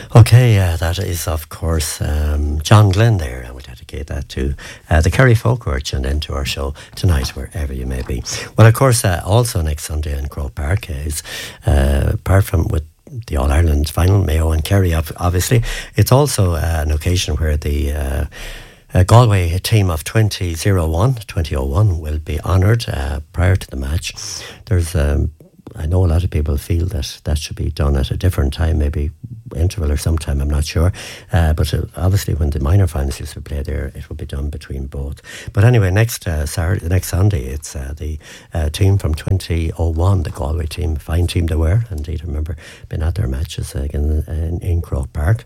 Okay, that is, of course, John Glenn there, and we dedicate that to the Kerry Folk Church and then to our show tonight, wherever you may be. Well, of course, also next Sunday in Croke Park is, apart from with the All-Ireland final, Mayo and Kerry, obviously, it's also an occasion where the Galway team of 2001 will be honoured prior to the match. There's I know a lot of people feel that that should be done at a different time, maybe interval or sometime, I'm not sure. But obviously when the minor finals used to play there, it will be done between both. But anyway, next Sunday, it's the team from 2001, the Galway team, fine team they were. Indeed, I remember being at their matches again in Croke Park.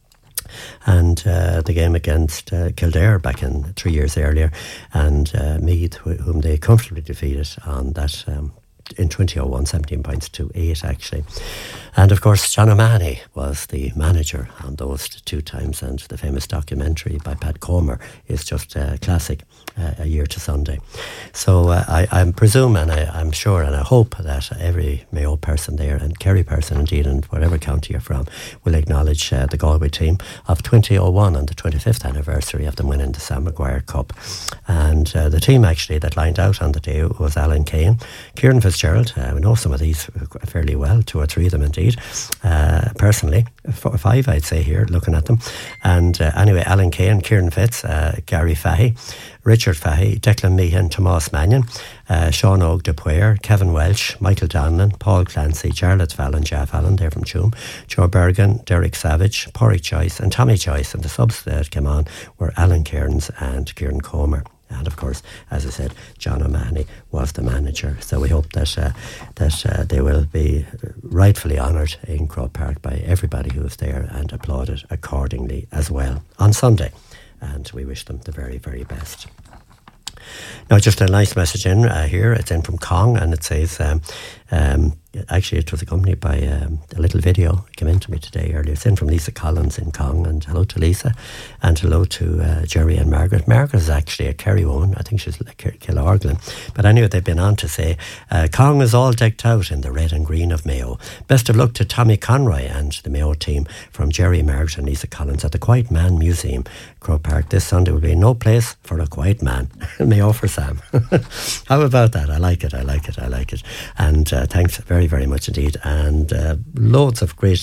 And the game against Kildare back in 3 years earlier, and Meath, whom they comfortably defeated on that in 2001, 17 points to 8 actually. And of course John O'Mahony was the manager on those two times, and the famous documentary by Pat Comer is just a classic, A Year to Sunday. So I presume, and I'm sure and I hope that every Mayo person there, and Kerry person indeed, and whatever county you're from, will acknowledge the Galway team of 2001 on the 25th anniversary of them winning the Sam Maguire Cup. And the team actually that lined out on the day was Alan Kane, Kieran Fitzgerald, we know some of these fairly well, 2 or 3 of them indeed, personally, 4 or 5 I'd say here, looking at them. And anyway, Alan Kane, Kieran Fitz, Gary Fahey, Richard Fahey, Declan Meehan, Tomas Mannion, Sean Og de Puer, Kevin Welsh, Michael Donlan, Paul Clancy, Charlotte Fallon, Jeff Allen, they're from Tuam, Joe Bergen, Derek Savage, Porrick Choice and Tommy Choice, and the subs that came on were Alan Cairns and Kieran Comer. And of course, as I said, John O'Mahony was the manager. So we hope that they will be rightfully honoured in Croke Park by everybody who was there and applauded accordingly as well on Sunday. And we wish them the very, very best. Now, just a nice message in here. It's in from Kong, and it says, actually it was accompanied by a little video. It came in to me today earlier. It's in from Lisa Collins in Kong, and hello to Lisa, and hello to Jerry and Margaret. Margaret is actually a Kerry woman. I think she's Killarglan. But anyway, they've been on to say, Kong is all decked out in the red and green of Mayo. Best of luck to Tommy Conroy and the Mayo team from Jerry, Margaret and Lisa Collins at the Quiet Man Museum, Croke Park. This Sunday will be no place for a quiet man. Mayo for Sam. How about that? I like it. And thanks very, very much indeed. And loads of great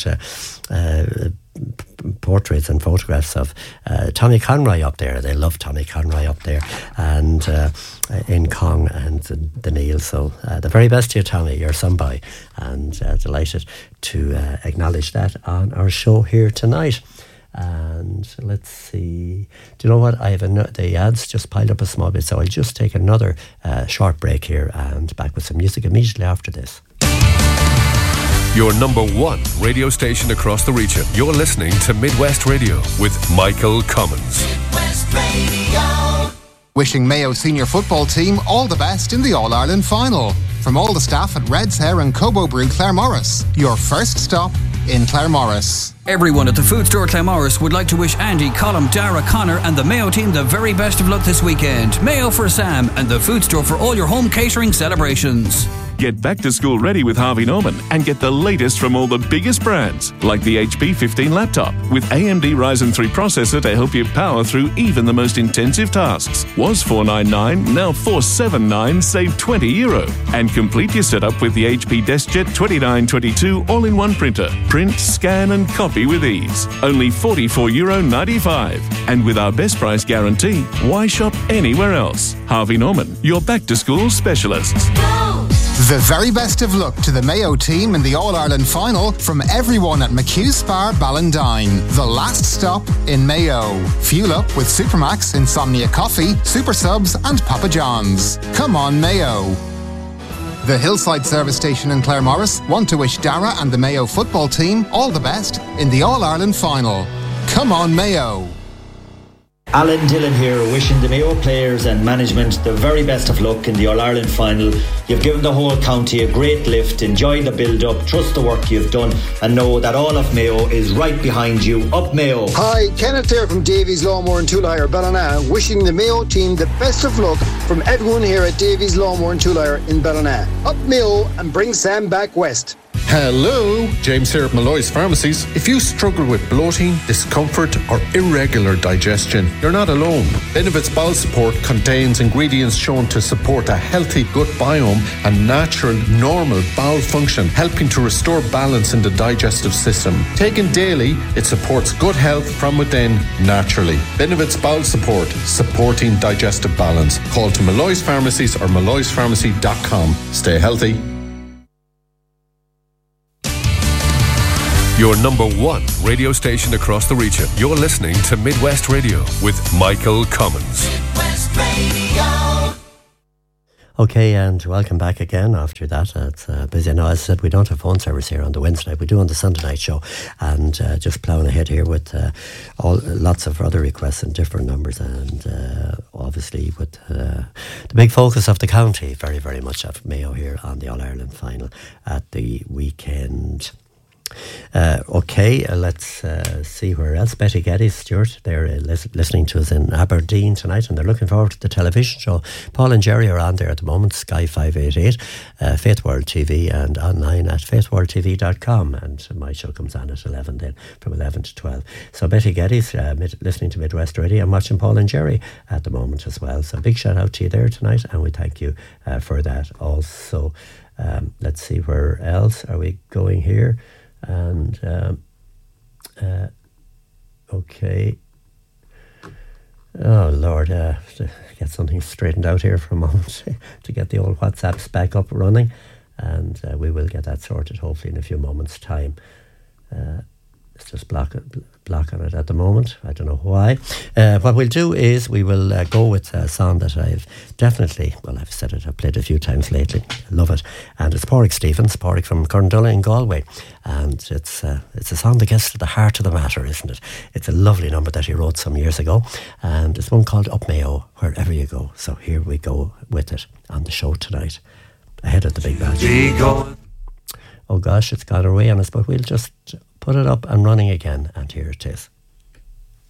portraits and photographs of Tommy Conroy up there. They love Tommy Conroy up there, and in Kong and the Neil. So the very best to you, Tommy. You're somebody, and delighted to acknowledge that on our show here tonight. And let's see. Do you know what? I have the ads just piled up a small bit, so I'll just take another short break here and back with some music immediately after this. Your number one radio station across the region. You're listening to Midwest Radio with Michael Commons. Midwest Radio. Wishing Mayo senior football team all the best in the All-Ireland final. From all the staff at Red's Hair and Cobo Brew Claremorris, your first stop in Claremorris. Everyone at the Food Store Claremorris would like to wish Andy, Colm, Dara, Connor and the Mayo team the very best of luck this weekend. Mayo for Sam and the Food Store for all your home catering celebrations. Get back to school ready with Harvey Norman and get the latest from all the biggest brands, like the HP 15 laptop with AMD Ryzen 3 processor to help you power through even the most intensive tasks. Was $499, now $479, save €20. And complete your setup with the HP DeskJet 2922 all-in-one printer. Print, scan and copy with ease. Only €44.95. And with our best price guarantee, why shop anywhere else? Harvey Norman, your back-to-school specialists. The very best of luck to the Mayo team in the All-Ireland final from everyone at McHugh Spar Ballindine, the last stop in Mayo. Fuel up with Supermax, Insomnia Coffee, Super Subs and Papa John's. Come on, Mayo. The Hillside Service Station in Claremorris want to wish Dara and the Mayo football team all the best in the All-Ireland final. Come on, Mayo. Alan Dillon here, wishing the Mayo players and management the very best of luck in the All-Ireland final. You've given the whole county a great lift. Enjoy the build-up, trust the work you've done, and know that all of Mayo is right behind you. Up Mayo! Hi, Kenneth here from Davies Lawnmower and Tool Hire, Ballina, wishing the Mayo team the best of luck from everyone here at Davies Lawnmower and Tool Hire in Ballina. Up Mayo and bring Sam back west. Hello, James here at Malloy's Pharmacies. If you struggle with bloating, discomfort or irregular digestion, you're not alone. Benevit's Bowel Support contains ingredients shown to support a healthy gut biome and natural, normal bowel function, helping to restore balance in the digestive system. Taken daily, it supports gut health from within naturally. Benevit's Bowel Support, supporting digestive balance. Call to Malloy's Pharmacies or malloyspharmacy.com. Stay healthy. Your number one radio station across the region. You're listening to Midwest Radio with Michael Cummins. Midwest Radio. Okay, and welcome back again after that. It's busy. Now, as I said, we don't have phone service here on the Wednesday night. We do on the Sunday night show. And just ploughing ahead here with lots of other requests and different numbers. And obviously with the big focus of the county, very, very much of Mayo here on the All-Ireland final at the weekend. Let's see where else. Betty Geddes, Stuart, they're listening to us in Aberdeen tonight, and they're looking forward to the television show. Paul and Jerry are on there at the moment, Sky 588, Faith World TV, and online at faithworldtv.com. And my show comes on at 11 then, from 11 to 12. So Betty Geddes, listening to Midwest Radio, and watching Paul and Jerry at the moment as well. So big shout out to you there tonight, and we thank you for that also. Let's see, where else are we going here? And okay. Oh Lord, to get something straightened out here for a moment to get the old WhatsApps back up running, and we will get that sorted hopefully in a few moments' time. It's just blocking it at the moment. I don't know why. What we'll do is we will go with a song that I've definitely, well, I've said it, I've played a few times lately. I love it. And it's Pádraig Stevens, Pádraig from Corndulla in Galway. And it's a song that gets to the heart of the matter, isn't it? It's a lovely number that he wrote some years ago. And it's one called Up Mayo, Wherever You Go. So here we go with it on the show tonight, ahead of the big match. Oh gosh, it's gone away on us, but we'll just put it up and running again, and here it is.